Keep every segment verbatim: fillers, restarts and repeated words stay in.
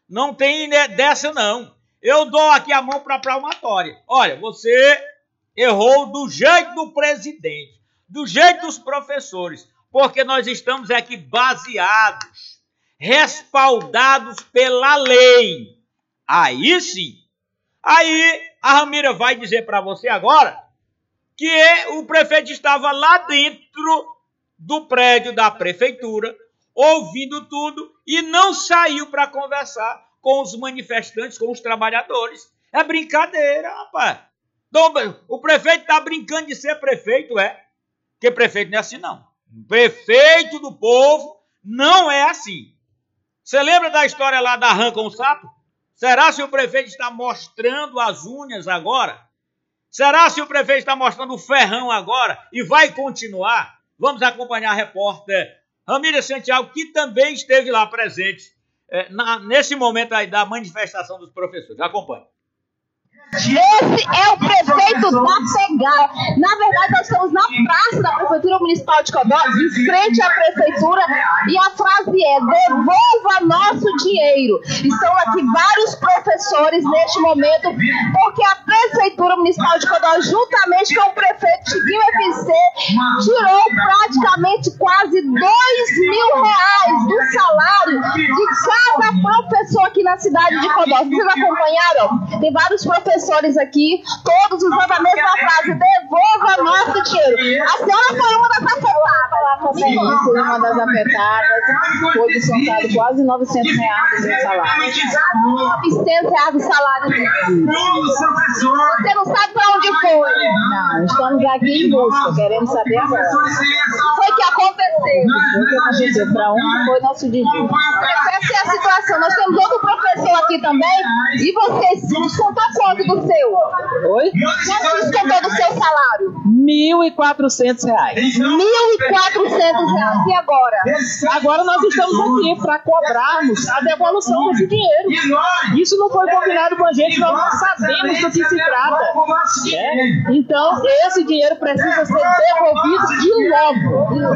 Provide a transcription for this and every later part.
Não tem dessa, não. Eu dou aqui a mão para a palmatória. Olha, você errou do jeito do presidente, do jeito dos professores, porque nós estamos aqui baseados, respaldados pela lei. Aí sim. Aí a Ramira vai dizer para você agora que o prefeito estava lá dentro do prédio da prefeitura, ouvindo tudo, e não saiu para conversar com os manifestantes, com os trabalhadores. É brincadeira, rapaz. O prefeito está brincando de ser prefeito, é? Porque prefeito não é assim, não. Prefeito do povo não é assim. Você lembra da história lá da rã com o sapo? Será se o prefeito está mostrando as unhas agora? Será se o prefeito está mostrando o ferrão agora e vai continuar? Vamos acompanhar a repórter Ramira Santiago, que também esteve lá presente é, na, nesse momento aí da manifestação dos professores. Acompanhe. Esse é o prefeito da Pegada. Na verdade, nós estamos na praça da Prefeitura Municipal de Codó, em frente à Prefeitura, e a frase é: devolva nosso dinheiro. Estão aqui vários professores neste momento, porque a Prefeitura Municipal de Codó, juntamente com o prefeito Chiquinho F C, tirou praticamente quase dois mil reais do salário de cada professor aqui na cidade de Codó. Vocês acompanharam? Tem vários professores aqui, todos usando a mesma frase: devolva nosso dinheiro. A senhora foi uma das afetadas. Sim, fui uma das afetadas. Foi descontado quase novecentos reais do salário. novecentos reais do salário. Você não sabe para onde foi? Não, estamos aqui em busca, queremos saber agora. Foi que aconteceu. Foi que aconteceu, para onde foi nosso dinheiro. Essa é a situação. Nós temos outro professor aqui também, e você descontou quanto do seu? Oi? Quanto descontou do seu salário? mil e quatrocentos reais. mil e quatrocentos reais. E agora? Agora nós estamos aqui para cobrarmos a devolução desse dinheiro. Isso não foi combinado com a gente, nós não sabemos do que se trata. É? Então, esse dinheiro precisa ser devolvido de logo.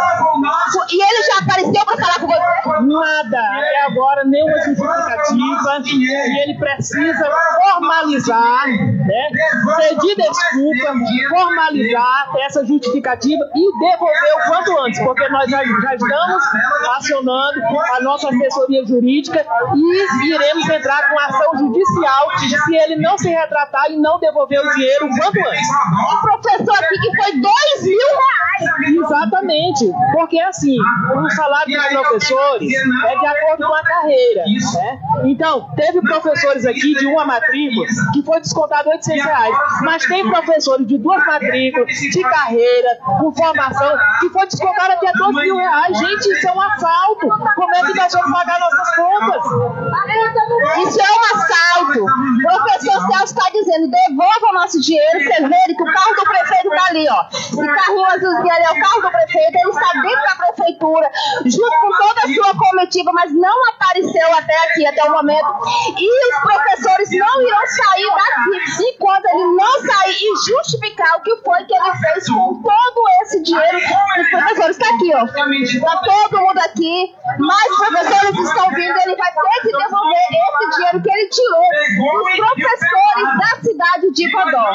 E ele já apareceu para falar com você? Nada. Até agora, nenhuma justificativa. E ele precisa formalizar, né? Pedir desculpa, formalizar essa justificativa e devolver o quanto antes, porque nós já, já estamos acionando a nossa assessoria jurídica e iremos entrar com ação judicial se ele não se retratar e não devolver o dinheiro o quanto antes. O professor aqui que foi dois mil reais. Exatamente, porque assim, o salário dos professores é de acordo com a carreira, né? Então, teve professores aqui de uma matrícula que foi descontado oitocentos reais, mas tem professores de duas matrículas, de carreira, com formação, que foi descontado até dois mil reais. Gente, isso é um assalto. Como é que nós vamos pagar nossas contas? Isso é um assalto. O professor Celso está dizendo: devolva o nosso dinheiro. Você vê que o carro do prefeito está ali, ó. Esse carrinho azulzinho ali é o carro do prefeito. Ele está dentro da prefeitura, junto com toda a sua comitiva, mas não apareceu até aqui, até o momento. E os professores não irão sair daqui enquanto ele não sair e justificar o que foi que ele fez com todo esse dinheiro dos professores. Está aqui, ó. Está todo mundo aqui. Mais professores estão vindo. Ele vai ter que devolver esse dinheiro que ele tirou dos professores da cidade de Codó.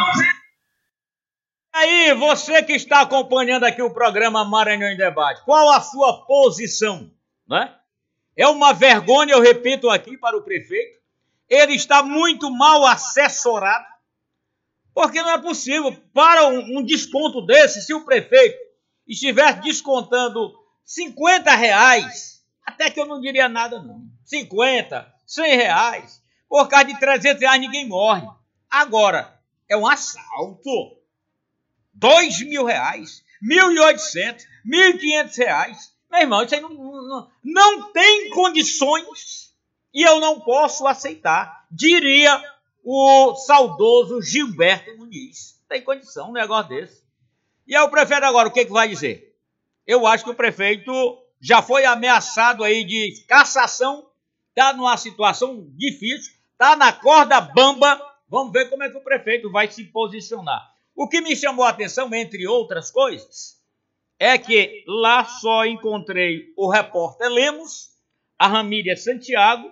Aí, você que está acompanhando aqui o programa Maranhão em Debate, qual a sua posição? Né? É uma vergonha, eu repito aqui para o prefeito, ele está muito mal assessorado, porque não é possível, para um, um desconto desse, se o prefeito estivesse descontando cinquenta reais, até que eu não diria nada não, cinquenta, cem reais, por causa de trezentos reais ninguém morre. Agora, é um assalto. Dois mil reais, mil e oitocentos, mil e quinhentos reais. Meu irmão, isso aí não, não, não tem condições e eu não posso aceitar, diria o saudoso Gilberto Muniz. Não tem condição um negócio desse. E aí o prefeito agora, o que, que vai dizer? Eu acho que o prefeito já foi ameaçado aí de cassação, está numa situação difícil, está na corda bamba. Vamos ver como é que o prefeito vai se posicionar. O que me chamou a atenção, entre outras coisas, é que lá só encontrei o repórter Lemos, a Ramília Santiago